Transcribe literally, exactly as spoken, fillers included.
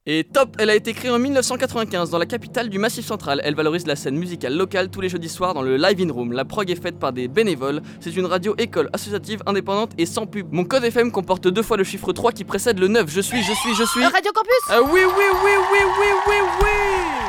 Et top, elle a été créée en mille neuf cent quatre-vingt-quinze dans la capitale du Massif Central. Elle valorise la scène musicale locale tous les jeudis soirs dans le Live In Room. La prog est faite par des bénévoles. C'est une radio école associative indépendante et sans pub. Mon code F M comporte deux fois le chiffre trois qui précède le neuf. Je suis, je suis, je suis... Radio Campus. Ah oui, oui, oui, oui, oui, oui, oui.